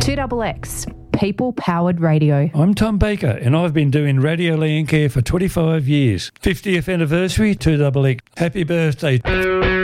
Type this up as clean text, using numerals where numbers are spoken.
2XX, people-powered radio. I'm Tom Baker, and I've been doing Radio Landcare for 25 years. 50th anniversary, 2XX. Happy birthday.